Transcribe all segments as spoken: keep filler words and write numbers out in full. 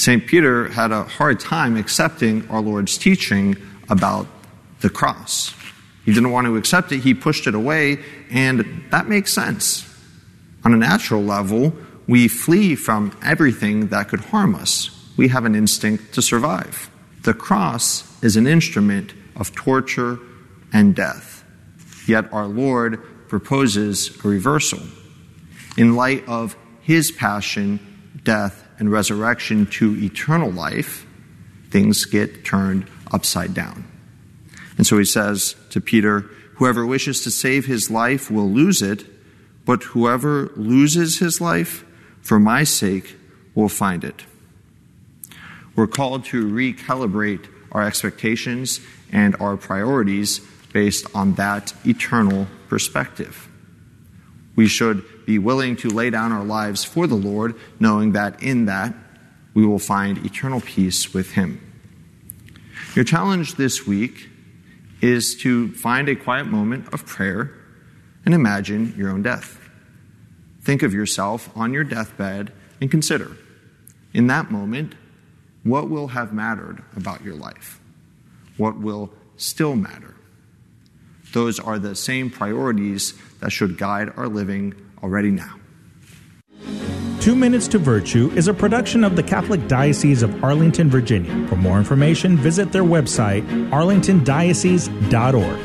Saint Peter had a hard time accepting our Lord's teaching about the cross. He didn't want to accept it. He pushed it away, and that makes sense. On a natural level, we flee from everything that could harm us. We have an instinct to survive. The cross is an instrument of torture and death. Yet our Lord proposes a reversal. In light of his passion, death, and resurrection to eternal life, things get turned upside down. And so he says to Peter, whoever wishes to save his life will lose it, but whoever loses his life for my sake will find it. We're called to recalibrate our expectations and our priorities based on that eternal perspective. We should be willing to lay down our lives for the Lord, knowing that in that we will find eternal peace with him. Your challenge this week is to find a quiet moment of prayer and imagine your own death. Think of yourself on your deathbed and consider, in that moment, what will have mattered about your life? What will still matter? Those are the same priorities that should guide our living already now. Two Minutes to Virtue is a production of the Catholic Diocese of Arlington, Virginia. For more information, visit their website, arlington diocese dot org.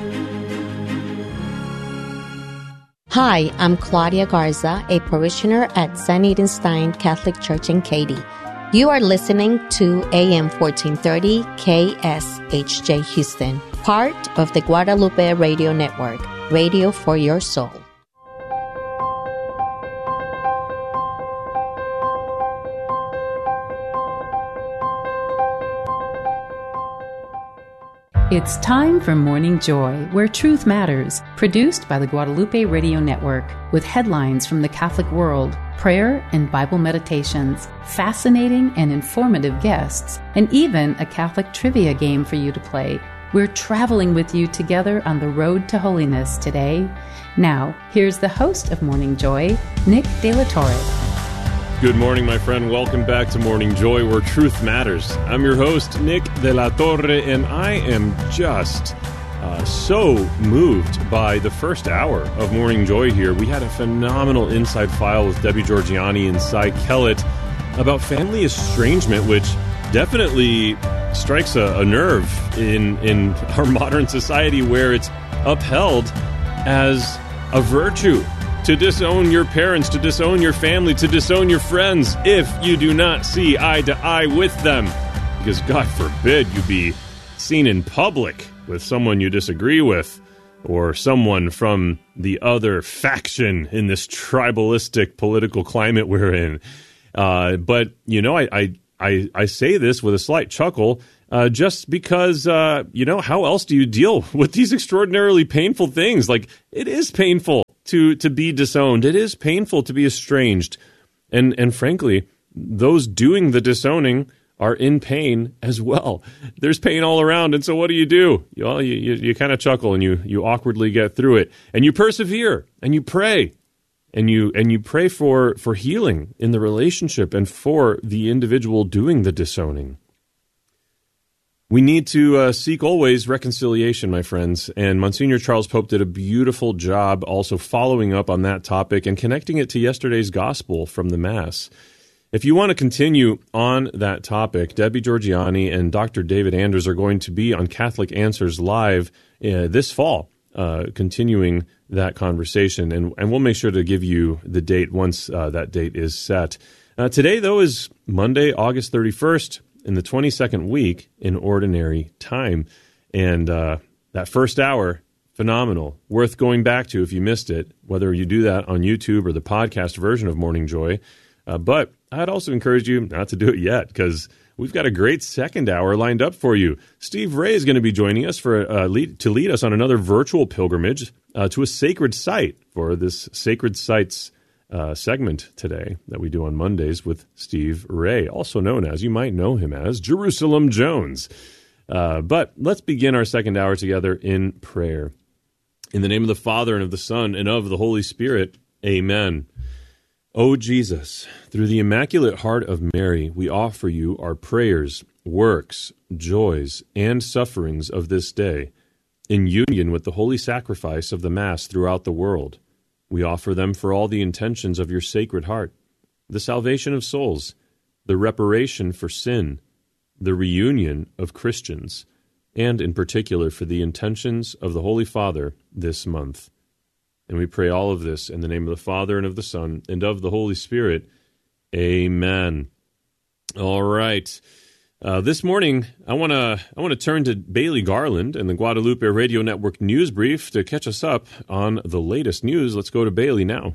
Hi, I'm Claudia Garza, a parishioner at Saint Edenstein Catholic Church in Katy. You are listening to A M fourteen thirty K S H J Houston, part of the Guadalupe Radio Network, radio for your soul. It's time for Morning Joy, where truth matters, produced by the Guadalupe Radio Network, with headlines from the Catholic world, prayer and Bible meditations, fascinating and informative guests, and even a Catholic trivia game for you to play. We're traveling with you together on the road to holiness today. Now, here's the host of Morning Joy, Nick De La Torre. Good morning, my friend. Welcome back to Morning Joy, where truth matters. I'm your host, Nick De La Torre, and I am just uh, so moved by the first hour of Morning Joy here. We had a phenomenal inside file with Debbie Georgianni and Cy Kellett about family estrangement, which definitely strikes a, a nerve in, in our modern society, where it's upheld as a virtue to disown your parents, to disown your family, to disown your friends if you do not see eye to eye with them. Because God forbid you be seen in public with someone you disagree with, or someone from the other faction in this tribalistic political climate we're in. Uh, but, you know, I, I, I, I say this with a slight chuckle, uh, just because, uh, you know, how else do you deal with these extraordinarily painful things? Like, it is painful to to be disowned. It is painful to be estranged. And and frankly, those doing the disowning are in pain as well. There's pain all around, and so what do you do? Well, you, you, you kind of chuckle, and you, you awkwardly get through it. And you persevere, and you pray, and you and you pray for, for healing in the relationship and for the individual doing the disowning. We need to uh, seek always reconciliation, my friends, and Monsignor Charles Pope did a beautiful job also following up on that topic and connecting it to yesterday's gospel from the Mass. If you want to continue on that topic, Debbie Georgianni and Doctor David Anders are going to be on Catholic Answers Live uh, this fall, uh, continuing that conversation, and, and we'll make sure to give you the date once uh, that date is set. Uh, today, though, is Monday, August thirty-first, in the twenty-second week in Ordinary Time. And uh, that first hour, phenomenal. Worth going back to if you missed it, whether you do that on YouTube or the podcast version of Morning Joy. Uh, but I'd also encourage you not to do it yet, because we've got a great second hour lined up for you. Steve Ray is going to be joining us for uh, lead, to lead us on another virtual pilgrimage uh, to a sacred site for this Sacred Sites Uh, segment today that we do on Mondays with Steve Ray, also known as, you might know him as, Jerusalem Jones. Uh, but let's begin our second hour together in prayer. In the name of the Father, and of the Son, and of the Holy Spirit, amen. O Jesus, through the Immaculate Heart of Mary, we offer you our prayers, works, joys, and sufferings of this day, in union with the holy sacrifice of the Mass throughout the world. We offer them for all the intentions of your Sacred Heart, the salvation of souls, the reparation for sin, the reunion of Christians, and in particular for the intentions of the Holy Father this month. And we pray all of this in the name of the Father, and of the Son, and of the Holy Spirit. Amen. All right. Uh, this morning, I want to I want to turn to Bailey Garland and the Guadalupe Radio Network News Brief to catch us up on the latest news. Let's go to Bailey now.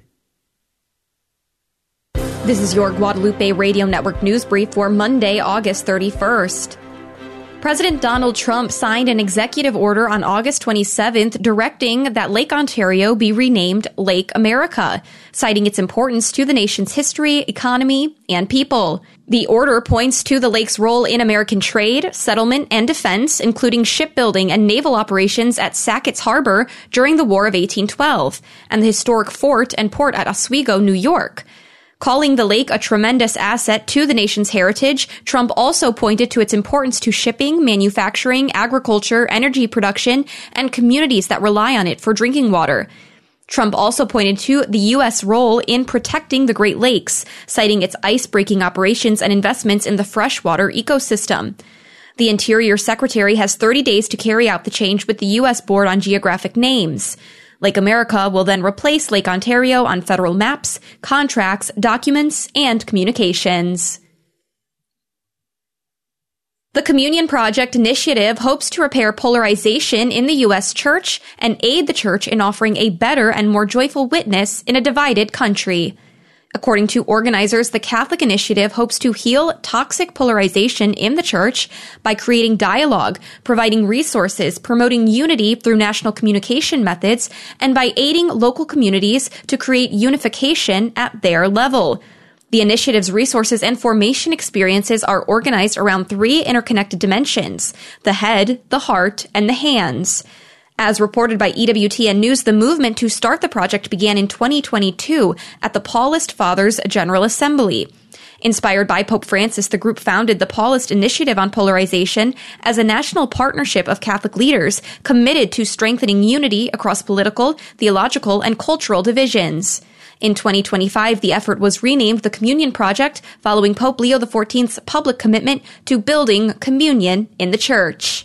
This is your Guadalupe Radio Network News Brief for Monday, August thirty-first. President Donald Trump signed an executive order on August twenty-seventh directing that Lake Ontario be renamed Lake America, citing its importance to the nation's history, economy, and people. The order points to the lake's role in American trade, settlement, and defense, including shipbuilding and naval operations at Sackett's Harbor during the War of eighteen twelve, and the historic fort and port at Oswego, New York. Calling the lake a tremendous asset to the nation's heritage, Trump also pointed to its importance to shipping, manufacturing, agriculture, energy production, and communities that rely on it for drinking water. Trump also pointed to the U S role in protecting the Great Lakes, citing its ice-breaking operations and investments in the freshwater ecosystem. The Interior Secretary has thirty days to carry out the change with the U S Board on Geographic Names. Lake America will then replace Lake Ontario on federal maps, contracts, documents, and communications. The Communion Project initiative hopes to repair polarization in the U S church and aid the church in offering a better and more joyful witness in a divided country. According to organizers, the Catholic Initiative hopes to heal toxic polarization in the church by creating dialogue, providing resources, promoting unity through national communication methods, and by aiding local communities to create unification at their level. The initiative's resources and formation experiences are organized around three interconnected dimensions: the head, the heart, and the hands. As reported by E W T N News, the movement to start the project began in twenty twenty-two at the Paulist Fathers General Assembly. Inspired by Pope Francis, the group founded the Paulist Initiative on Polarization as a national partnership of Catholic leaders committed to strengthening unity across political, theological, and cultural divisions. In twenty twenty-five, the effort was renamed the Communion Project following Pope Leo the fourteenth's public commitment to building communion in the Church.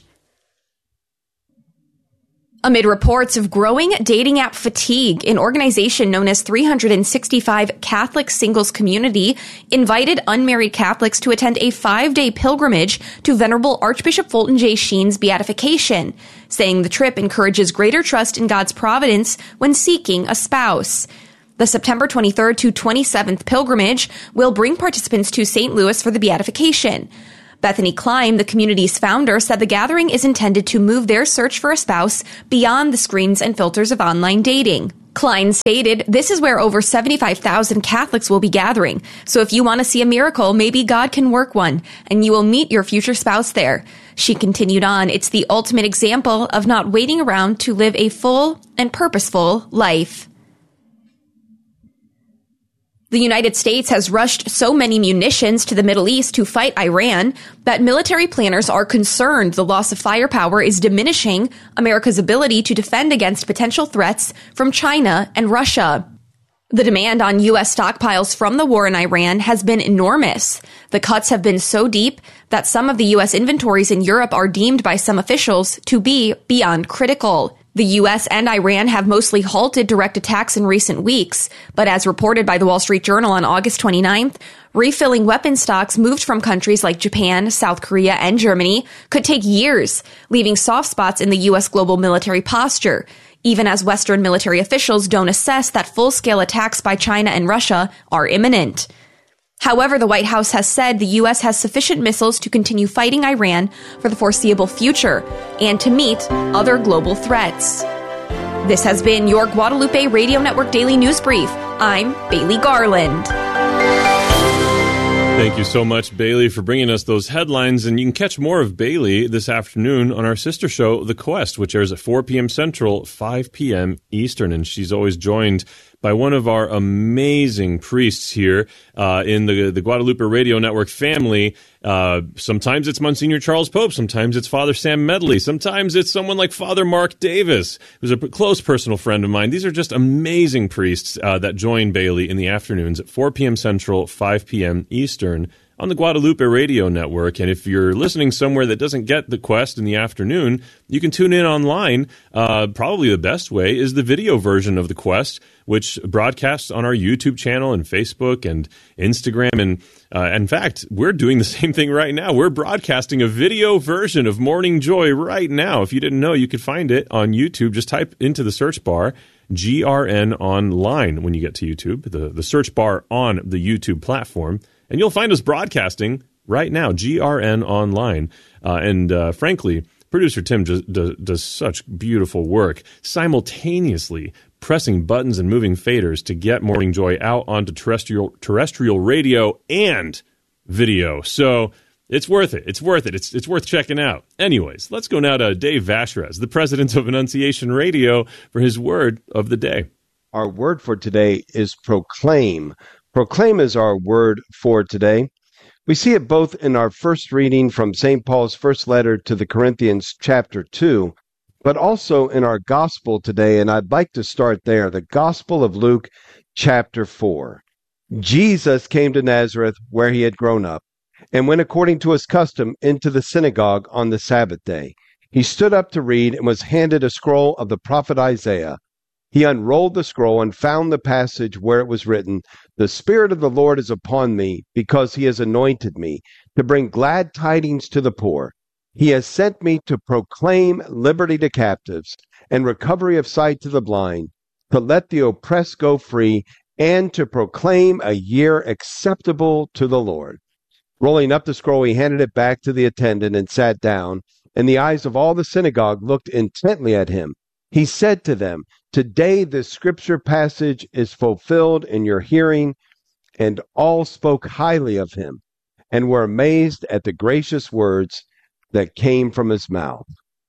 Amid reports of growing dating app fatigue, an organization known as three sixty-five Catholic Singles Community invited unmarried Catholics to attend a five-day pilgrimage to Venerable Archbishop Fulton J. Sheen's beatification, saying the trip encourages greater trust in God's providence when seeking a spouse. The September twenty-third to twenty-seventh pilgrimage will bring participants to Saint Louis for the beatification. Bethany Klein, the community's founder, said the gathering is intended to move their search for a spouse beyond the screens and filters of online dating. Klein stated, "This is where over seventy-five thousand Catholics will be gathering. So if you want to see a miracle, maybe God can work one, and you will meet your future spouse there." She continued on, "It's the ultimate example of not waiting around to live a full and purposeful life." The United States has rushed so many munitions to the Middle East to fight Iran that military planners are concerned the loss of firepower is diminishing America's ability to defend against potential threats from China and Russia. The demand on U S stockpiles from the war in Iran has been enormous. The cuts have been so deep that some of the U S inventories in Europe are deemed by some officials to be beyond critical. The U S and Iran have mostly halted direct attacks in recent weeks, but as reported by the Wall Street Journal on August twenty-ninth, refilling weapon stocks moved from countries like Japan, South Korea, and Germany could take years, leaving soft spots in the U S global military posture, even as Western military officials don't assess that full-scale attacks by China and Russia are imminent. However, the White House has said the U S has sufficient missiles to continue fighting Iran for the foreseeable future and to meet other global threats. This has been your Guadalupe Radio Network Daily News Brief. I'm Bailey Garland. Thank you so much, Bailey, for bringing us those headlines. And you can catch more of Bailey this afternoon on our sister show, The Quest, which airs at four p.m. Central, five p.m. Eastern. And she's always joined by one of our amazing priests here uh, in the, the Guadalupe Radio Network family. Uh, sometimes it's Monsignor Charles Pope. Sometimes it's Father Sam Medley. Sometimes it's someone like Father Mark Davis, who's a close personal friend of mine. These are just amazing priests uh, that join Bailey in the afternoons at four p.m. Central, five p.m. Eastern on the Guadalupe Radio Network. And if you're listening somewhere that doesn't get the Quest in the afternoon, you can tune in online. Uh, probably the best way is the video version of the Quest, which broadcasts on our YouTube channel and Facebook and Instagram. And uh, in fact, we're doing the same thing right now. We're broadcasting a video version of Morning Joy right now. If you didn't know, you could find it on YouTube. Just type into the search bar G R N Online when you get to YouTube, the, the search bar on the YouTube platform. And you'll find us broadcasting right now, G R N Online. Uh, and uh, frankly, producer Tim just does, does such beautiful work, simultaneously pressing buttons and moving faders to get Morning Joy out onto terrestrial terrestrial radio and video. So it's worth it. It's worth it. It's it's worth checking out. Anyways, let's go now to Dave Vashrez, the president of Annunciation Radio, for his word of the day. Our word for today is proclaim. Proclaim is our word for today. We see it both in our first reading from Saint Paul's first letter to the Corinthians, chapter two, but also in our gospel today, and I'd like to start there, the Gospel of Luke, chapter four. Jesus came to Nazareth, where he had grown up, and went according to his custom into the synagogue on the Sabbath day. He stood up to read and was handed a scroll of the prophet Isaiah. He unrolled the scroll and found the passage where it was written, "The Spirit of the Lord is upon me, because he has anointed me to bring glad tidings to the poor. He has sent me to proclaim liberty to captives and recovery of sight to the blind, to let the oppressed go free, and to proclaim a year acceptable to the Lord." Rolling up the scroll, he handed it back to the attendant and sat down, and the eyes of all the synagogue looked intently at him. He said to them, "Today this scripture passage is fulfilled in your hearing." And all spoke highly of him and were amazed at the gracious words that came from his mouth.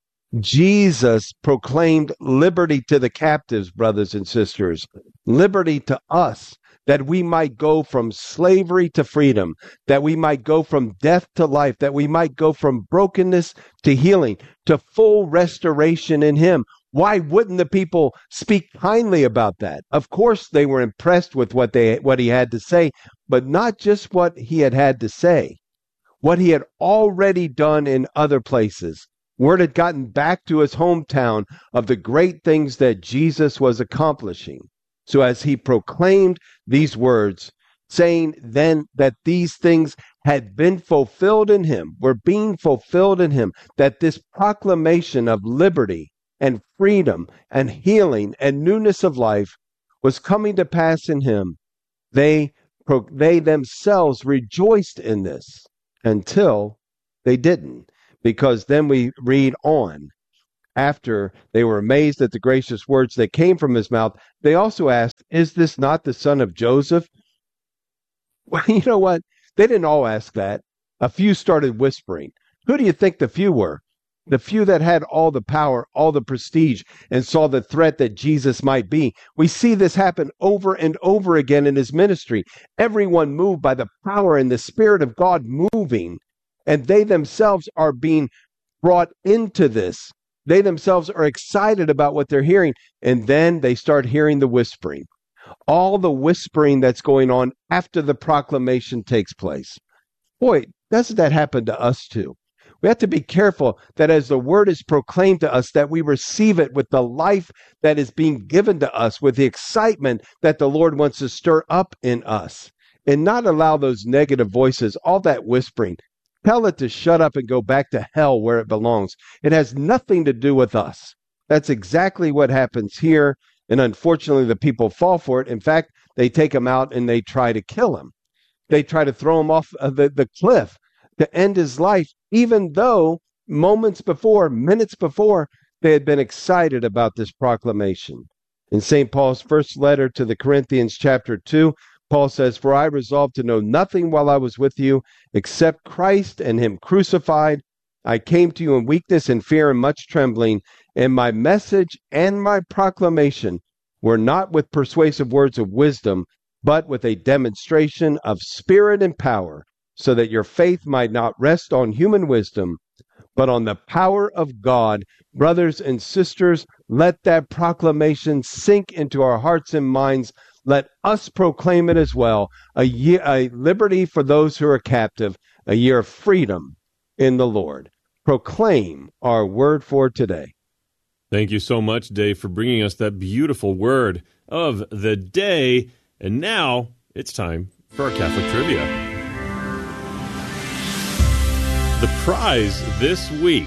Jesus proclaimed liberty to the captives, brothers and sisters, liberty to us, that we might go from slavery to freedom, that we might go from death to life, that we might go from brokenness to healing, to full restoration in him. Why wouldn't the people speak kindly about that? Of course, they were impressed with what they what he had to say, but not just what he had had to say, what he had already done in other places. Word had gotten back to his hometown of the great things that Jesus was accomplishing. So as he proclaimed these words, saying then that these things had been fulfilled in him, were being fulfilled in him, that this proclamation of liberty and freedom and healing and newness of life was coming to pass in him, they they themselves rejoiced in this until they didn't. Because then we read on, after they were amazed at the gracious words that came from his mouth, they also asked, "Is this not the son of Joseph?" Well, you know what? They didn't all ask that. A few started whispering. Who do you think the few were? The few that had all the power, all the prestige, and saw the threat that Jesus might be. We see this happen over and over again in his ministry. Everyone moved by the power and the Spirit of God moving, and they themselves are being brought into this. They themselves are excited about what they're hearing, and then they start hearing the whispering. All the whispering that's going on after the proclamation takes place. Boy, doesn't that happen to us too? We have to be careful that as the word is proclaimed to us, that we receive it with the life that is being given to us, with the excitement that the Lord wants to stir up in us, and not allow those negative voices, all that whispering. Tell it to shut up and go back to hell where it belongs. It has nothing to do with us. That's exactly what happens here. And unfortunately, the people fall for it. In fact, they take him out and they try to kill him. They try to throw him off of the, the cliff to end his life, even though moments before, minutes before, they had been excited about this proclamation. In Saint Paul's first letter to the Corinthians, chapter two, Paul says, "For I resolved to know nothing while I was with you except Christ and him crucified. I came to you in weakness and fear and much trembling, and my message and my proclamation were not with persuasive words of wisdom, but with a demonstration of spirit and power, so that your faith might not rest on human wisdom, but on the power of God. Brothers and sisters, let that proclamation sink into our hearts and minds. Let us proclaim it as well. A year, a liberty for those who are captive, a year of freedom in the Lord. Proclaim our word for today. Thank you so much, Dave, for bringing us that beautiful word of the day. And now it's time for our Catholic Trivia. The prize this week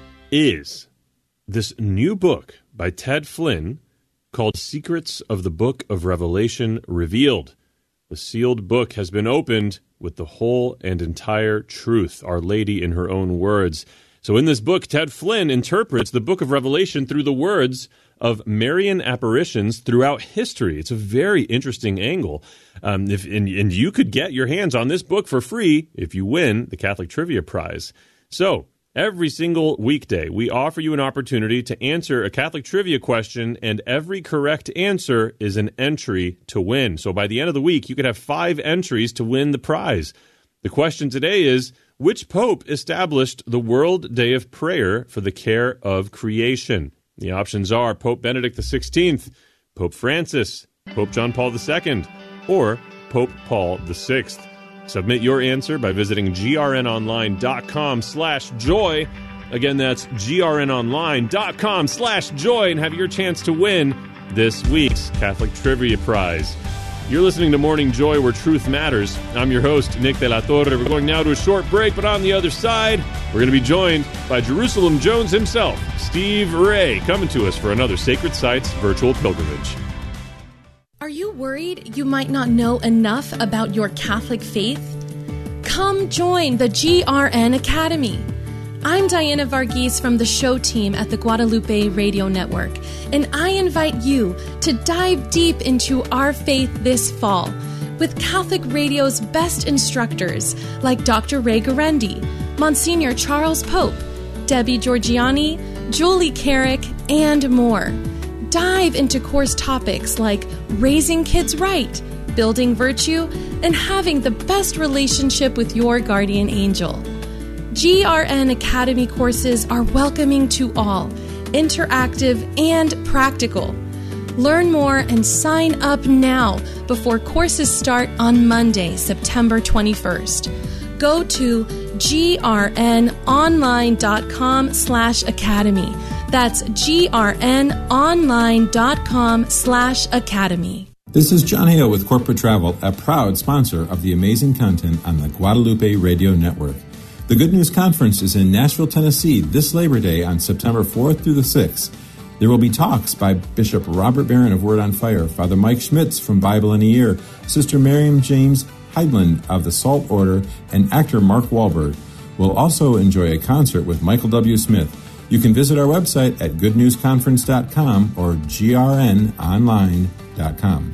is this new book by Ted Flynn called Secrets of the Book of Revelation Revealed. The sealed book has been opened with the whole and entire truth, Our Lady in her own words. So in this book, Ted Flynn interprets the book of Revelation through the words of Marian apparitions throughout history. It's a very interesting angle. Um, if, and, and you could get your hands on this book for free if you win the Catholic Trivia Prize. So every single weekday, we offer you an opportunity to answer a Catholic trivia question, and every correct answer is an entry to win. So by the end of the week, you could have five entries to win the prize. The question today is, which pope established the World Day of Prayer for the Care of Creation? The options are Pope Benedict the sixteenth, Pope Francis, Pope John Paul the second, or Pope Paul the sixth. Submit your answer by visiting grnonline.com slash joy. Again, that's grnonline.com slash joy, and have your chance to win this week's Catholic Trivia Prize. You're listening to Morning Joy, where truth matters. I'm your host, Nick De La Torre. We're going now to a short break, but on the other side, we're going to be joined by Jerusalem Jones himself, Steve Ray, coming to us for another Sacred Sites virtual pilgrimage. Are you worried you might not know enough about your Catholic faith? Come join the G R N Academy. I'm Diana Varghese from the show team at the Guadalupe Radio Network, and I invite you to dive deep into our faith this fall with Catholic Radio's best instructors like Doctor Ray Guarendi, Monsignor Charles Pope, Debbie Georgiani, Julie Carrick, and more. Dive into course topics like raising kids right, building virtue, and having the best relationship with your guardian angel. G R N Academy courses are welcoming to all, interactive and practical. Learn more and sign up now before courses start on Monday, September twenty-first. Go to grnonline.com slash academy. That's grnonline.com slash academy. This is John Hale with Corporate Travel, a proud sponsor of the amazing content on the Guadalupe Radio Network. The Good News Conference is in Nashville, Tennessee this Labor Day on September fourth through the sixth. There will be talks by Bishop Robert Barron of Word on Fire, Father Mike Schmitz from Bible in a Year, Sister Miriam James Heidland of the Salt Order, and actor Mark Wahlberg. We'll also enjoy a concert with Michael W. Smith. You can visit our website at good news conference dot com or g r n online dot com.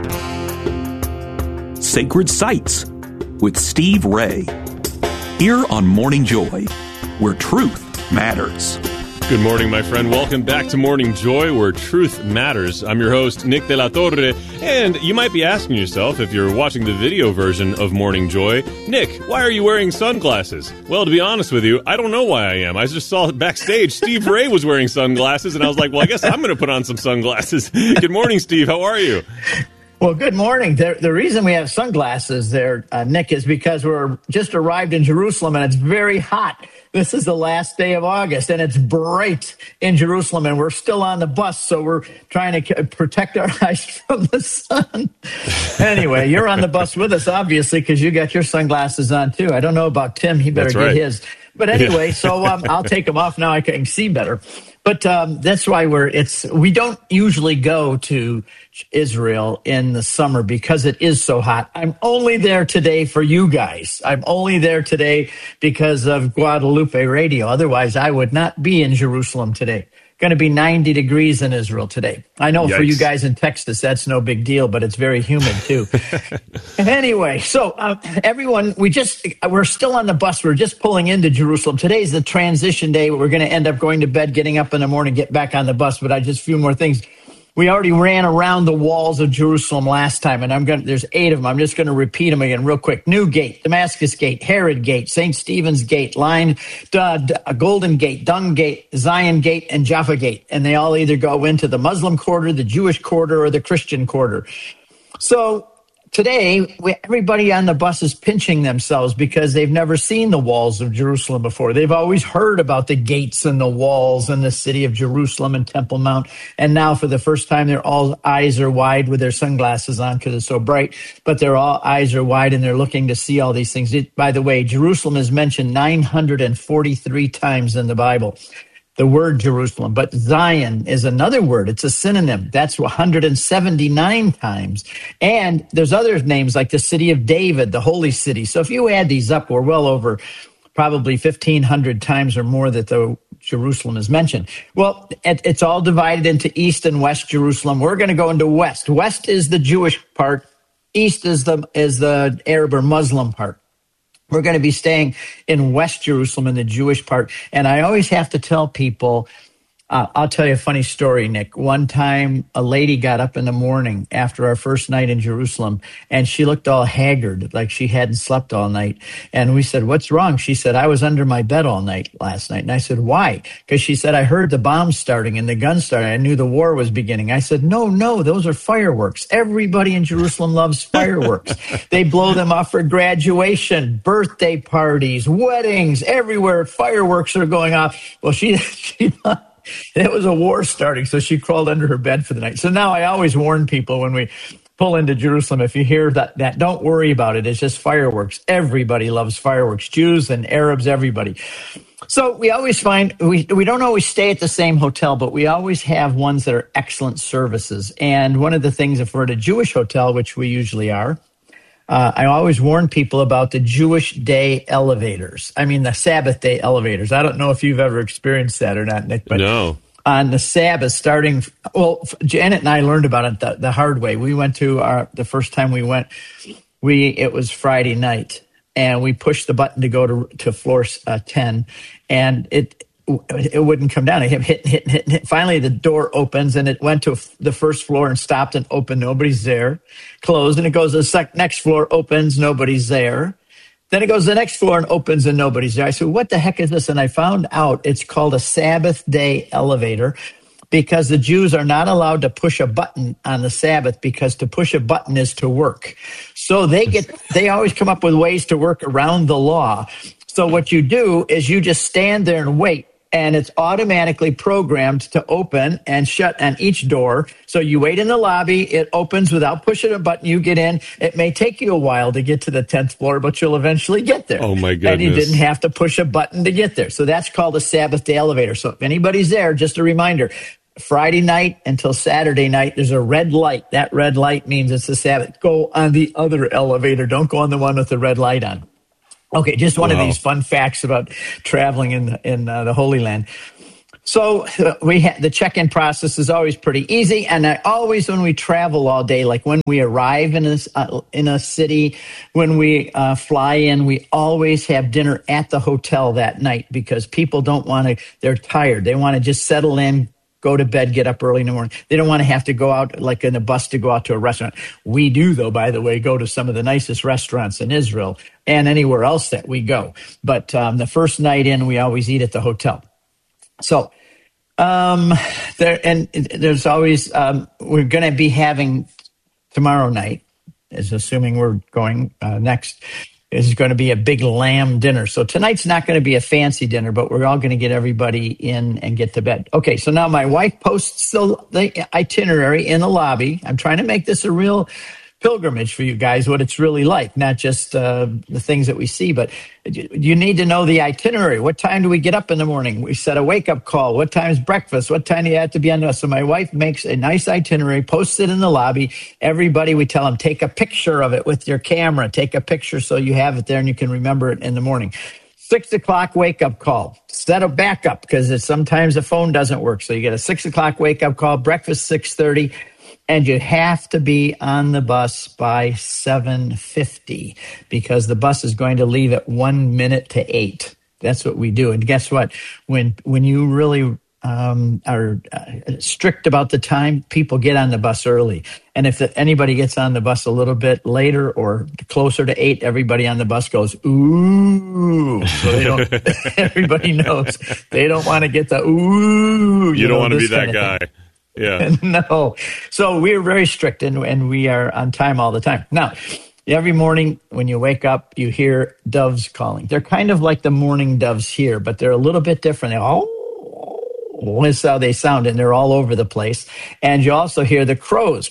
Sacred Sites with Steve Ray. Here on Morning Joy, where truth matters. Good morning, my friend. Welcome back to Morning Joy, where truth matters. I'm your host, Nick De La Torre, and you might be asking yourself, if you're watching the video version of Morning Joy, Nick, why are you wearing sunglasses? Well, to be honest with you, I don't know why I am. I just saw backstage Steve Ray was wearing sunglasses, and I was like, well, I guess I'm going to put on some sunglasses. Good morning, Steve. How are you? Well, good morning. The, the reason we have sunglasses there, uh, Nick, is because we're just arrived in Jerusalem and it's very hot. This is the last day of August and it's bright in Jerusalem and we're still on the bus, so we're trying to protect our eyes from the sun. Anyway, you're on the bus with us, obviously, because you got your sunglasses on too. I don't know about Tim. He better That's get right. his. But anyway, so um, I'll take them off now. I can see better. But um, that's why we're, it's, we don't usually go to Israel in the summer because it is so hot. I'm only there today for you guys. I'm only there today because of Guadalupe Radio. Otherwise, I would not be in Jerusalem today. Going to be ninety degrees in Israel today. I know Yikes. For you guys in Texas, that's no big deal, but it's very humid too. Anyway, so uh, everyone, we just, we're still on the bus. We're just pulling into Jerusalem. Today's the transition day. We're going to end up going to bed, getting up in the morning, get back on the bus. But I just a few more things. We already ran around the walls of Jerusalem last time, and I'm going to, there's eight of them. I'm just going to repeat them again real quick. New Gate, Damascus Gate, Herod Gate, Saint Stephen's Gate, Line, uh, Golden Gate, Dung Gate, Zion Gate, and Jaffa Gate. And they all either go into the Muslim quarter, the Jewish quarter, or the Christian quarter. So today, we, everybody on the bus is pinching themselves because they've never seen the walls of Jerusalem before. They've always heard about the gates and the walls and the city of Jerusalem and Temple Mount. And now for the first time, their all eyes are wide with their sunglasses on because it's so bright. But their all eyes are wide and they're looking to see all these things. It, by the way, Jerusalem is mentioned nine hundred forty-three times in the Bible. The word Jerusalem, but Zion is another word. It's a synonym. That's one hundred seventy-nine times. And there's other names like the city of David, the holy city. So if you add these up, we're well over probably fifteen hundred times or more that the Jerusalem is mentioned. Well, it, it's all divided into East and West Jerusalem. We're going to go into West. West is the Jewish part. East is the is the Arab or Muslim part. We're going to be staying in West Jerusalem in the Jewish part. And I always have to tell people, uh, I'll tell you a funny story, Nick. One time a lady got up in the morning after our first night in Jerusalem, and she looked all haggard, like she hadn't slept all night. And we said, what's wrong? She said, I was under my bed all night last night. And I said, why? Because she said, I heard the bombs starting and the guns starting. I knew the war was beginning. I said, no, no, those are fireworks. Everybody in Jerusalem loves fireworks. They blow them off for graduation, birthday parties, weddings, everywhere. Fireworks are going off. Well, she, she thought it was a war starting, so she crawled under her bed for the night. So now I always warn people when we pull into Jerusalem, if you hear that, that don't worry about it. It's just fireworks. Everybody loves fireworks, Jews and Arabs, everybody. So we always find, we, we don't always stay at the same hotel, but we always have ones that are excellent services. And one of the things, if we're at a Jewish hotel, which we usually are, Uh, I always warn people about the Jewish day elevators. I mean, the Sabbath day elevators. I don't know if you've ever experienced that or not, Nick. But no. On the Sabbath, starting, well, Janet and I learned about it the, the hard way. We went to our, the first time we went, we, it was Friday night, and we pushed the button to go to, to floor uh, ten, and it, it wouldn't come down. I kept hitting, hitting, hitting, hitting. Finally, the door opens, and it went to the first floor and stopped and opened. Nobody's there. Closed, and it goes to the sec- next floor, opens, nobody's there. Then it goes to the next floor and opens, and nobody's there. I said, what the heck is this? And I found out it's called a Sabbath day elevator because the Jews are not allowed to push a button on the Sabbath because to push a button is to work. So they get, they always come up with ways to work around the law. So what you do is you just stand there and wait. And it's automatically programmed to open and shut on each door. So you wait in the lobby. It opens without pushing a button. You get in. It may take you a while to get to the tenth floor, but you'll eventually get there. Oh, my goodness. And you didn't have to push a button to get there. So that's called a Sabbath day elevator. So if anybody's there, just a reminder, Friday night until Saturday night, there's a red light. That red light means it's the Sabbath. Go on the other elevator. Don't go on the one with the red light on. Okay, just one wow. of these fun facts about traveling in the, in uh, the Holy Land. So uh, we ha- the check-in process is always pretty easy, and I always, when we travel all day, like when we arrive in a uh, in a city, when we uh, fly in, we always have dinner at the hotel that night because people don't want to. They're tired. They want to just settle in, go to bed, get up early in the morning. They don't want to have to go out like in a bus to go out to a restaurant. We do, though, by the way, go to some of the nicest restaurants in Israel and anywhere else that we go. But um, the first night in, we always eat at the hotel. So um, there, and there's always, um, we're going to be having tomorrow night, is assuming we're going uh, next, is going to be a big lamb dinner. So tonight's not going to be a fancy dinner, but we're all going to get everybody in and get to bed. Okay, so now my wife posts the, the itinerary in the lobby. I'm trying to make this a real pilgrimage for you guys, what it's really like, not just uh, the things that we see, but you need to know the itinerary. What time do we get up in the morning? We set a wake-up call. What time is breakfast? What time do you have to be on us? So my wife makes a nice itinerary, posts it in the lobby. Everybody, we tell them, take a picture of it with your camera. Take a picture so you have it there and you can remember it in the morning. Six o'clock wake-up call. Set a backup because it's, sometimes the phone doesn't work. So you get a six o'clock wake-up call, breakfast six thirty. And you have to be on the bus by seven fifty because the bus is going to leave at one minute to eight. That's what we do. And guess what? When when you really um, are uh, strict about the time, people get on the bus early. And if the, anybody gets on the bus a little bit later or closer to eight, everybody on the bus goes, ooh. So they don't, everybody knows they don't want to get the ooh. You, you don't know, want to be that guy. Thing. Yeah. No. So we're very strict and, and we are on time all the time. Now, every morning when you wake up, you hear doves calling. They're kind of like the morning doves here, but they're a little bit different. They all, that's how they sound, and they're all over the place. And you also hear the crows.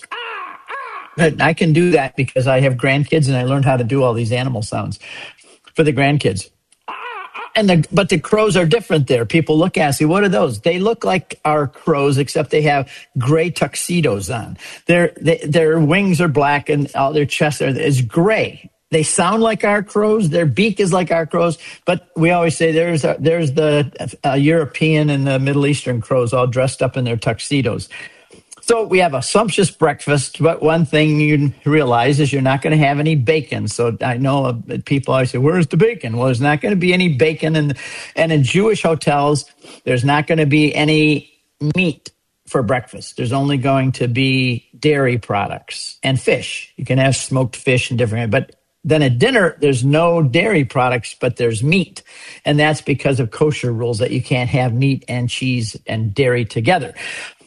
I can do that because I have grandkids and I learned how to do all these animal sounds for the grandkids. And the, but the crows are different there. People look at and say, what are those? They look like our crows, except they have gray tuxedos on. Their, they, their wings are black and all their chests are, is gray. They sound like our crows. Their beak is like our crows. But we always say there's, a, there's the uh, European and the Middle Eastern crows all dressed up in their tuxedos. So we have a sumptuous breakfast, but one thing you realize is you're not going to have any bacon. So I know people always say, where's the bacon? Well, there's not going to be any bacon. And, and in Jewish hotels, there's not going to be any meat for breakfast. There's only going to be dairy products and fish. You can have smoked fish and different, but then at dinner, there's no dairy products, but there's meat. And that's because of kosher rules that you can't have meat and cheese and dairy together.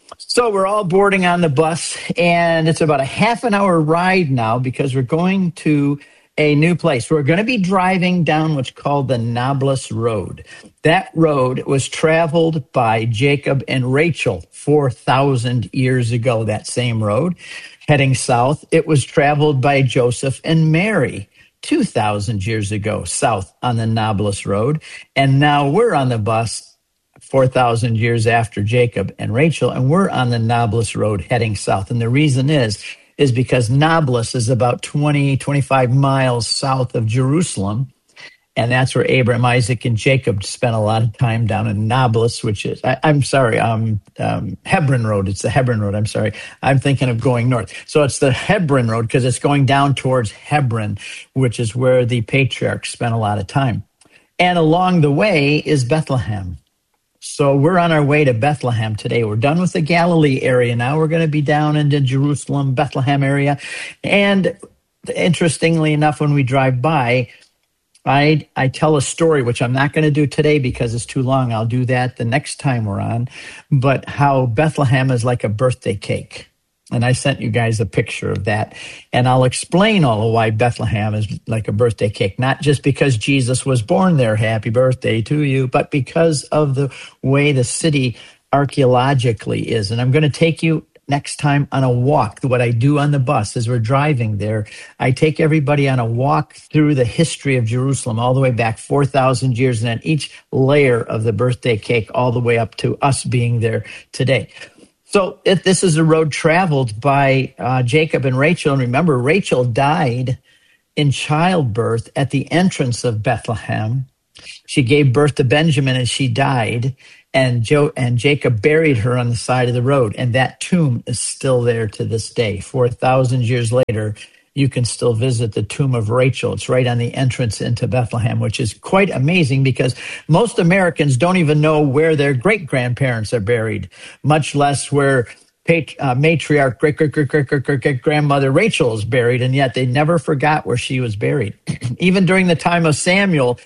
So we're all boarding on the bus, and it's about a half an hour ride now because we're going to a new place. We're going to be driving down what's called the Nablus Road. That road was traveled by Jacob and Rachel four thousand years ago, that same road. Heading south, it was traveled by Joseph and Mary two thousand years ago, south on the Nablus Road. And now we're on the bus four thousand years after Jacob and Rachel, and we're on the Nablus Road heading south. And the reason is, is because Nablus is about twenty, twenty-five miles south of Jerusalem, and that's where Abraham, Isaac, and Jacob spent a lot of time down in Nablus, which is, I, I'm sorry, um, um, Hebron Road. It's the Hebron Road, I'm sorry. I'm thinking of going north. So it's the Hebron Road because it's going down towards Hebron, which is where the patriarchs spent a lot of time. And along the way is Bethlehem. So we're on our way to Bethlehem today. We're done with the Galilee area. Now we're going to be down into Jerusalem, Bethlehem area. And interestingly enough, when we drive by, I I tell a story, which I'm not going to do today because it's too long. I'll do that the next time we're on. But how Bethlehem is like a birthday cake. And I sent you guys a picture of that. And I'll explain all of why Bethlehem is like a birthday cake. Not just because Jesus was born there, happy birthday to you, but because of the way the city archaeologically is. And I'm going to take you next time on a walk. What I do on the bus as we're driving there, I take everybody on a walk through the history of Jerusalem all the way back four thousand years, and then each layer of the birthday cake all the way up to us being there today. So it, this is a road traveled by uh, Jacob and Rachel. And remember, Rachel died in childbirth at the entrance of Bethlehem. She gave birth to Benjamin and she died. And, jo- and Jacob buried her on the side of the road. And that tomb is still there to this day. four thousand years later, you can still visit the tomb of Rachel. It's right on the entrance into Bethlehem, which is quite amazing because most Americans don't even know where their great-grandparents are buried, much less where pat- uh, matriarch great-great-great-great-great-grandmother Rachel is buried, and yet they never forgot where she was buried. Even during the time of Samuel,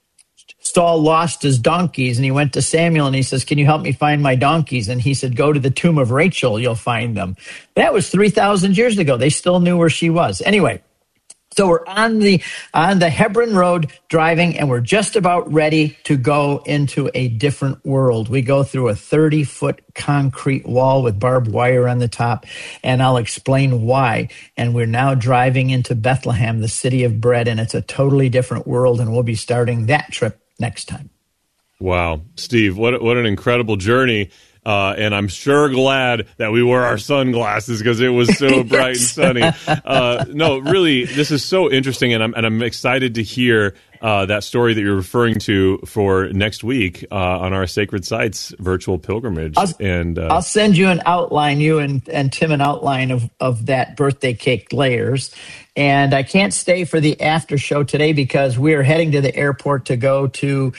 Saul lost his donkeys, and he went to Samuel, and he says, can you help me find my donkeys? And he said, go to the tomb of Rachel, you'll find them. That was three thousand years ago. They still knew where she was. Anyway, so we're on the on the Hebron Road driving, and we're just about ready to go into a different world. We go through a thirty-foot concrete wall with barbed wire on the top, and I'll explain why. And we're now driving into Bethlehem, the city of bread, and it's a totally different world, and we'll be starting that trip next time. Wow. Steve, what what an incredible journey. Uh, and I'm sure glad that we wore our sunglasses because it was so bright yes. and sunny. Uh, no, really, this is so interesting, and I'm and I'm excited to hear uh, that story that you're referring to for next week uh, on our Sacred Sites virtual pilgrimage. I'll, and uh, I'll send you an outline, you and, and Tim, an outline of, of that birthday cake layers. And I can't stay for the after show today because we're heading to the airport to go to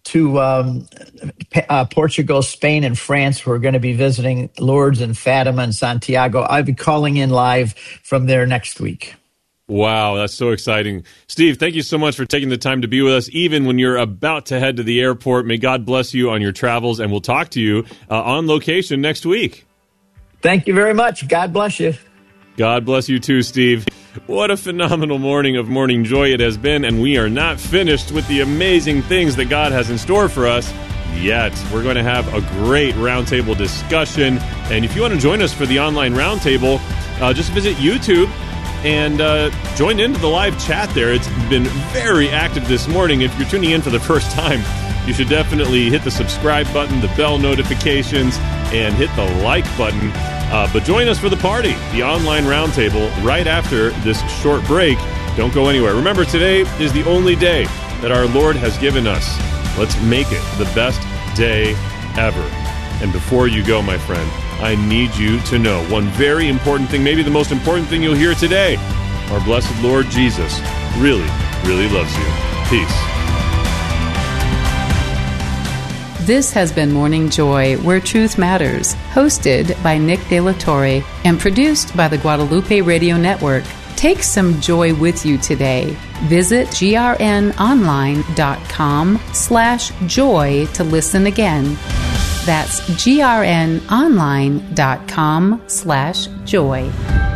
to um, uh, Portugal, Spain, and France. We're going to be visiting Lourdes and Fatima and Santiago. I'll be calling in live from there next week. Wow, that's so exciting. Steve, thank you so much for taking the time to be with us, even when you're about to head to the airport. May God bless you on your travels, and we'll talk to you uh, on location next week. Thank you very much. God bless you. God bless you too, Steve. What a phenomenal morning of Morning Joy it has been, and we are not finished with the amazing things that God has in store for us yet. We're going to have a great roundtable discussion, and if you want to join us for the online roundtable, uh, just visit YouTube and uh, join into the live chat there. It's been very active this morning. If you're tuning in for the first time, you should definitely hit the subscribe button, the bell notifications, and hit the like button. Uh, but join us for the party, the online roundtable, right after this short break. Don't go anywhere. Remember, today is the only day that our Lord has given us. Let's make it the best day ever. And before you go, my friend, I need you to know one very important thing, maybe the most important thing you'll hear today. Our blessed Lord Jesus really, really loves you. Peace. This has been Morning Joy, Where Truth Matters, hosted by Nick De La Torre and produced by the Guadalupe Radio Network. Take some joy with you today. Visit grnonline.com slash joy to listen again. That's grnonline.com slash joy.